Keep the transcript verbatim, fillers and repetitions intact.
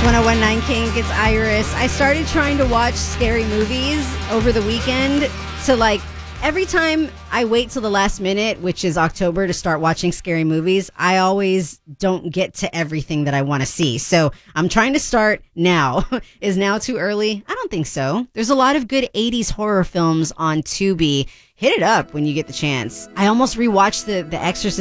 one oh one point nine Kink, it's Iris. I started trying to watch scary movies over the weekend to like, every time I wait till the last minute, which is October, to start watching scary movies, I always don't get to everything that I want to see. So I'm trying to start now. Is now too early? I don't think so. There's a lot of good eighties horror films on Tubi. Hit it up when you get the chance. I almost rewatched the, the Exorcist